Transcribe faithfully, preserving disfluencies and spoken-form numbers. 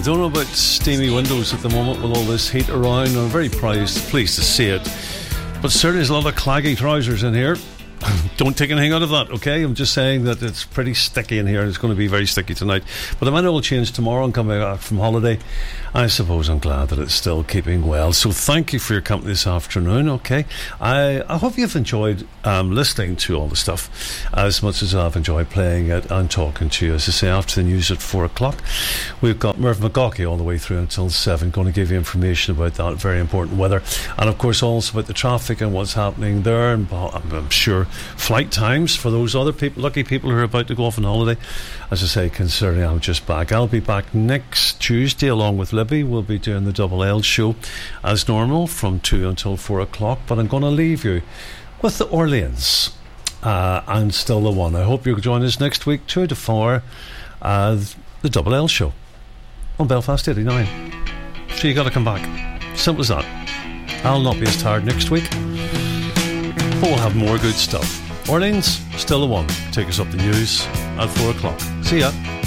don't know about steamy windows at the moment with all this heat around. I'm very pleased, pleased to see it. But certainly there's a lot of claggy trousers in here. Don't take anything out of that, okay? I'm just saying that it's pretty sticky in here. It's going to be very sticky tonight. But the weather will change tomorrow and coming back from holiday. I suppose I'm glad that it's still keeping well. So thank you for your company this afternoon, okay? I, I hope you've enjoyed um, listening to all the stuff as much as I've enjoyed playing it and talking to you. As I say, after the news at four o'clock, we've got Merv McGawkey all the way through until seven, going to give you information about that very important weather. And of course also about the traffic and what's happening there. And I'm, I'm sure flight times for those other people, lucky people who are about to go off on holiday. As I say, considering I'm just back, I'll be back next Tuesday along with Libby. We'll be doing the Double L show as normal from two until four o'clock, but I'm going to leave you with the Orleans uh, and Still the One. I hope you'll join us next week two to four, uh, the Double L show on Belfast eighty-nine. So you got to come back, simple as that. I'll not be as tired next week, but we'll have more good stuff. Orleans, Still the One. Take us up the news at four o'clock. See ya.